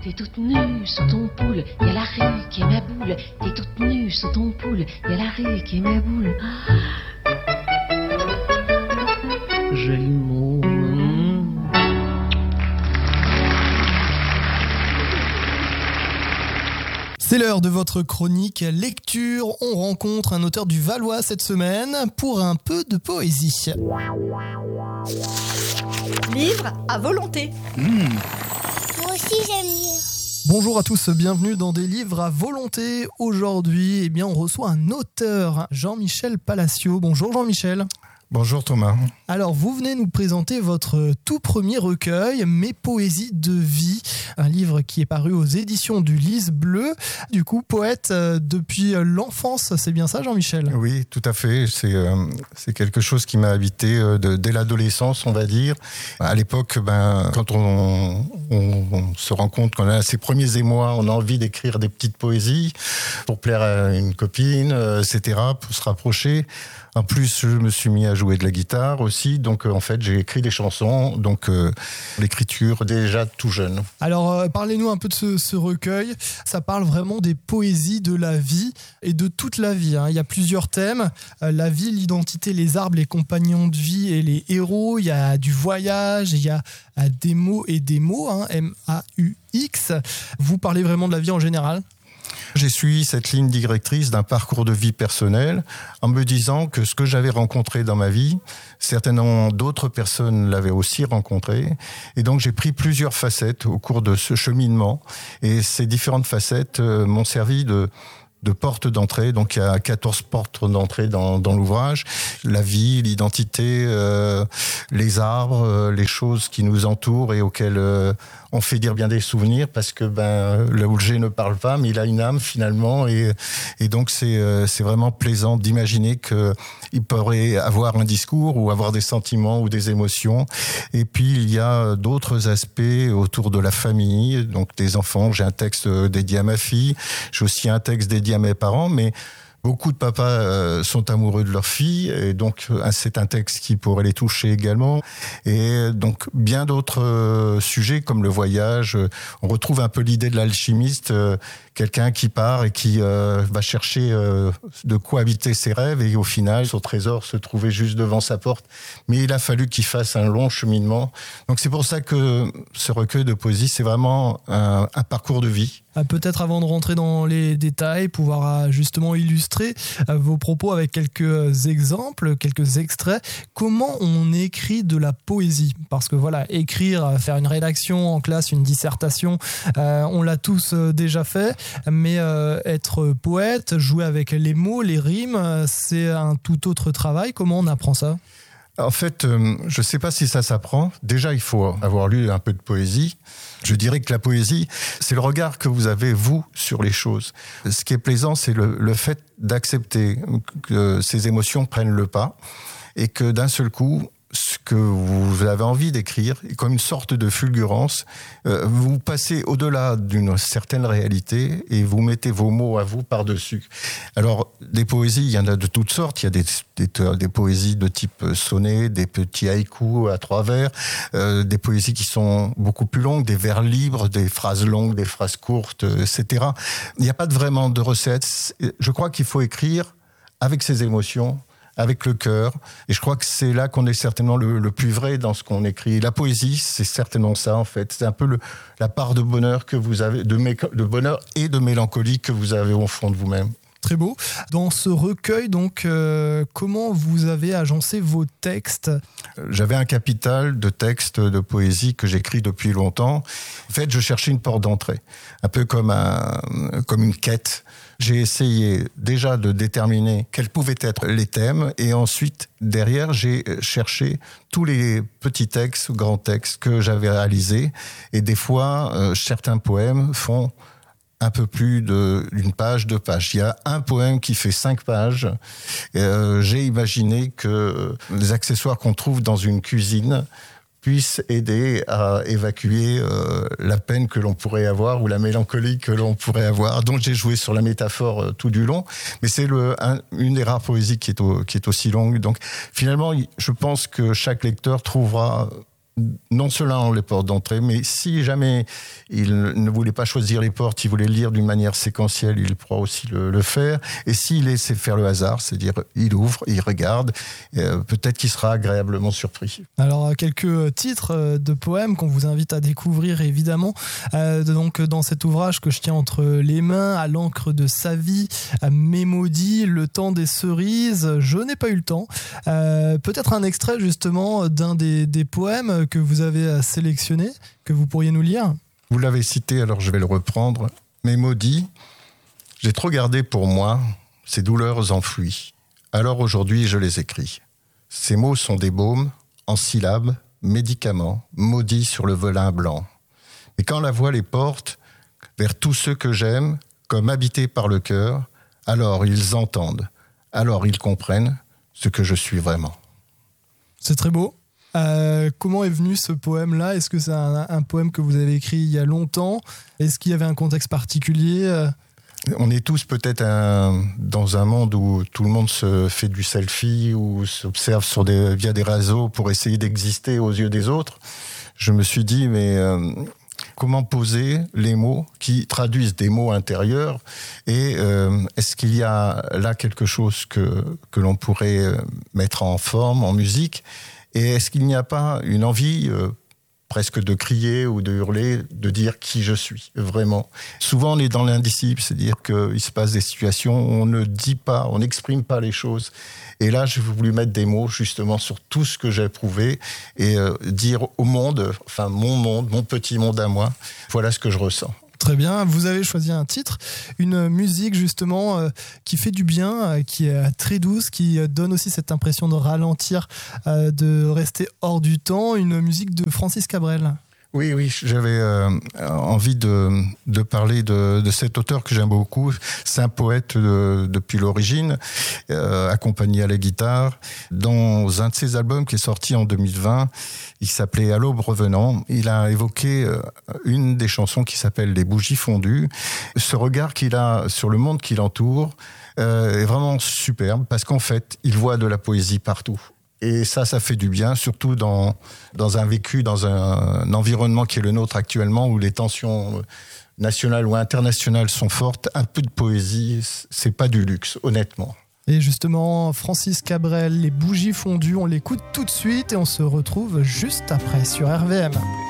T'es toute nue sous ton poule, y a la rue qui est ma boule. T'es toute nue sous ton poule, y a la rue qui est ma boule. J'ai le mot. C'est l'heure de votre chronique lecture. On rencontre un auteur du Valois cette semaine pour un peu de poésie. Livre à volonté. Moi aussi j'aime lire. Bonjour à tous, bienvenue dans des livres à volonté. Aujourd'hui, on reçoit un auteur, Jean-Michel Palacio. Bonjour Jean-Michel. Bonjour Thomas. Alors, vous venez nous présenter votre tout premier recueil, Mes poésies de vie, un livre qui est paru aux éditions du Lys Bleu. Du coup, poète depuis l'enfance, c'est bien ça Jean-Michel ? Oui, tout à fait. C'est quelque chose qui m'a habité dès l'adolescence, on va dire. À l'époque, quand on se rend compte qu'on a ses premiers émois, on a envie d'écrire des petites poésies pour plaire à une copine, etc., pour se rapprocher. En plus, je me suis mis à jouer de la guitare aussi, donc en fait, j'ai écrit des chansons, donc l'écriture déjà tout jeune. Alors, parlez-nous un peu de ce recueil. Ça parle vraiment des poésies de la vie et de toute la vie. Il y a plusieurs thèmes, la vie, l'identité, les arbres, les compagnons de vie et les héros. Il y a du voyage, il y a des mots et des mots, M-A-U-X. Vous parlez vraiment de la vie en général ? J'ai suivi cette ligne directrice d'un parcours de vie personnel en me disant que ce que j'avais rencontré dans ma vie, certainement d'autres personnes l'avaient aussi rencontré. Et donc j'ai pris plusieurs facettes au cours de ce cheminement. Et ces différentes facettes m'ont servi de porte d'entrée. Donc il y a 14 portes d'entrée dans l'ouvrage. La vie, l'identité, les arbres, les choses qui nous entourent et auxquelles on fait dire bien des souvenirs parce que le G ne parle pas, mais il a une âme finalement. Et donc c'est vraiment plaisant d'imaginer qu'il pourrait avoir un discours ou avoir des sentiments ou des émotions. Et puis il y a d'autres aspects autour de la famille, donc des enfants. J'ai un texte dédié à ma fille. J'ai aussi un texte dédié à mes parents, mais beaucoup de papas sont amoureux de leur fille, et donc c'est un texte qui pourrait les toucher également. Et donc bien d'autres sujets comme le voyage. On retrouve un peu l'idée de l'alchimiste, quelqu'un qui part et qui va chercher de quoi habiter ses rêves, et au final, son trésor se trouvait juste devant sa porte. Mais il a fallu qu'il fasse un long cheminement. Donc c'est pour ça que ce recueil de poésie, c'est vraiment un parcours de vie. Peut-être avant de rentrer dans les détails, pouvoir justement illustrer vos propos avec quelques exemples, quelques extraits. Comment on écrit de la poésie ? Parce que voilà, écrire, faire une rédaction en classe, une dissertation, on l'a tous déjà fait, mais être poète, jouer avec les mots, les rimes, c'est un tout autre travail. Comment on apprend ça ? En fait, je ne sais pas si ça s'apprend. Déjà, il faut avoir lu un peu de poésie. Je dirais que la poésie, c'est le regard que vous avez, vous, sur les choses. Ce qui est plaisant, c'est le fait d'accepter que ces émotions prennent le pas et que d'un seul coup, ce que vous avez envie d'écrire, comme une sorte de fulgurance, vous passez au-delà d'une certaine réalité et vous mettez vos mots à vous par-dessus. Alors, des poésies, il y en a de toutes sortes. Il y a des poésies de type sonnet, des petits haïkus à 3 vers, des poésies qui sont beaucoup plus longues, des vers libres, des phrases longues, des phrases courtes, etc. Il n'y a pas vraiment de recette. Je crois qu'il faut écrire avec ses émotions, avec le cœur, et je crois que c'est là qu'on est certainement le plus vrai dans ce qu'on écrit. La poésie, c'est certainement ça en fait. C'est un peu la part de bonheur que vous avez, de bonheur et de mélancolie que vous avez au fond de vous-même. Très beau. Dans ce recueil, donc, comment vous avez agencé vos textes ? J'avais un capital de textes de poésie que j'écris depuis longtemps. En fait, je cherchais une porte d'entrée, un peu comme une quête. J'ai essayé déjà de déterminer quels pouvaient être les thèmes, et ensuite, derrière, j'ai cherché tous les petits textes, grands textes que j'avais réalisés. Et des fois, certains poèmes font un peu plus d'une page, 2 pages. Il y a un poème qui fait 5 pages. J'ai imaginé que les accessoires qu'on trouve dans une cuisine puissent aider à évacuer la peine que l'on pourrait avoir ou la mélancolie que l'on pourrait avoir. Donc j'ai joué sur la métaphore tout du long, mais c'est une des rares poésies qui est aussi longue. Donc finalement, je pense que chaque lecteur trouvera non seulement les portes d'entrée, mais si jamais il ne voulait pas choisir les portes, il voulait lire d'une manière séquentielle, il pourra aussi le faire. Et s'il laissait faire le hasard, c'est-à-dire il ouvre, il regarde, peut-être qu'il sera agréablement surpris. Alors, quelques titres de poèmes qu'on vous invite à découvrir, évidemment. Donc, dans cet ouvrage que je tiens entre les mains, À l'encre de sa vie, Mes maudits, Le temps des cerises, Je n'ai pas eu le temps. Peut-être un extrait, justement, d'un des poèmes que vous avez sélectionné, que vous pourriez nous lire. Vous l'avez cité, alors je vais le reprendre. Mes maudits, j'ai trop gardé pour moi ces douleurs enfouies. Alors aujourd'hui, je les écris. Ces mots sont des baumes, en syllabes, médicaments, maudits sur le velin blanc. Et quand la voix les porte vers tous ceux que j'aime, comme habités par le cœur, alors ils entendent, alors ils comprennent ce que je suis vraiment. C'est très beau. Comment est venu ce poème-là ? Est-ce que c'est un poème que vous avez écrit il y a longtemps ? Est-ce qu'il y avait un contexte particulier ? On est tous peut-être dans un monde où tout le monde se fait du selfie ou s'observe via des réseaux pour essayer d'exister aux yeux des autres. Je me suis dit, mais comment poser les mots qui traduisent des mots intérieurs ? Et est-ce qu'il y a là quelque chose que l'on pourrait mettre en forme, en musique ? Et est-ce qu'il n'y a pas une envie presque de crier ou de hurler, de dire qui je suis, vraiment ? Souvent, on est dans l'indicible, c'est-à-dire qu'il se passe des situations où on ne dit pas, on n'exprime pas les choses. Et là, j'ai voulu mettre des mots justement sur tout ce que j'ai éprouvé et dire au monde, enfin mon monde, mon petit monde à moi, voilà ce que je ressens. Très bien, vous avez choisi un titre, une musique justement qui fait du bien, qui est très douce, qui donne aussi cette impression de ralentir, de rester hors du temps, une musique de Francis Cabrel. Oui, j'avais envie de parler de cet auteur que j'aime beaucoup. C'est un poète depuis l'origine, accompagné à la guitare. Dans un de ses albums qui est sorti en 2020, il s'appelait À l'aube revenant. Il a évoqué une des chansons qui s'appelle Les bougies fondues. Ce regard qu'il a sur le monde qui l'entoure est vraiment superbe parce qu'en fait, il voit de la poésie partout. Et ça fait du bien, surtout dans un vécu, dans un environnement qui est le nôtre actuellement, où les tensions nationales ou internationales sont fortes. Un peu de poésie, c'est pas du luxe, honnêtement. Et justement, Francis Cabrel, Les bougies fondues, on l'écoute tout de suite et on se retrouve juste après sur RVM.